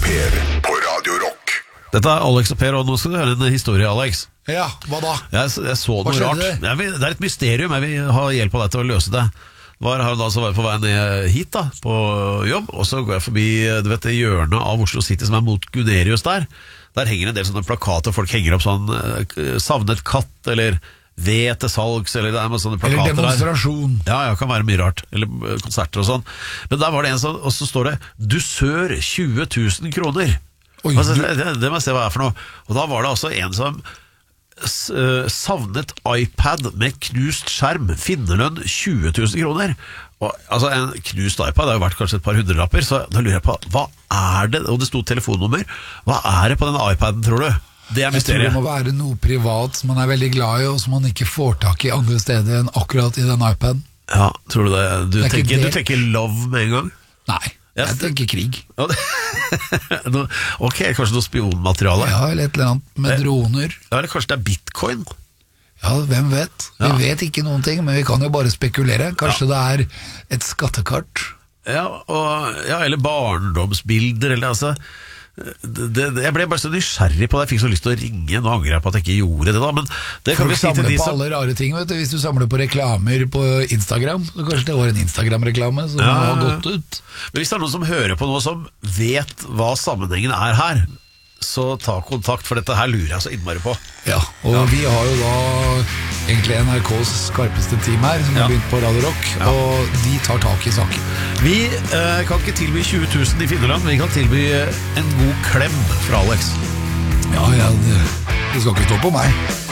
Per på Radio Rock. Dette er Alex og Per, og nå skal du høre en historie, Alex. Ja, hva da? Jeg så noe rart. Det er et mysterium, jeg vil ha hjelp av deg til å løse det. Var på vei ned hit da, på jobb, og så går jeg forbi, du vet, det hjørnet av Oslo City som er mot Gunerius der. Der henger en del sånne plakater, folk henger opp sånn savnet katt, eller ved til salgs, eller det er med sånne plakater der. Eller demonstrasjon. Ja, det kan være mye rart, eller konserter og sånn. Men der var det en sånn, og så står det Dusør 20 000 kroner. Oi, altså, det må jeg se hva er for noe. Og da var det altså en som savnet iPad med knust skjerm, finnerlønn 20 000 kroner. Og, altså en knust iPad har jo vært kanskje et par hundrelapper, så da lurer jeg på, hva er det, og det stod telefonnummer, hva er det på den iPaden, tror du? Det er mysteriet. Jeg tror det må være noe privat som man er veldig glad i, og som man ikke får tak i andre steder enn akkurat i den iPaden. Ja, tror du det? Du tenker love med en gang? Nei, jeg tenker krig. Ok, kanskje noe spionmateriale? Ja, eller et eller annet med droner. Ja, eller kanskje det er bitcoin? Ja, hvem vet? Vi vet ikke noen ting, men vi kan jo bare spekulere. Kanskje det er et skattekart. Ja, eller barndomsbilder, eller altså jeg ble bare så nysgjerrig på det. Jeg fikk så lyst til å ringe. Nå angrer jeg på at jeg ikke gjorde det da, men det kan vi si til de som alle rare ting, vet du. Hvis du samler på reklamer på Instagram, så kanskje det var en Instagram-reklame som har gått ut. Men hvis det er noen som hører på noe som vet hva sammenhengen er her, så ta kontakt, for dette her lurer jeg så innmari på. Ja, og vi har jo da egentlig NRKs skarpeste team her, som har begynt på Radio Rock, og de tar tak i saken. Vi kan ikke tilby 20 000 i Finland, vi kan tilby en god klem fra Alex. Ja, det skal ikke stå på meg.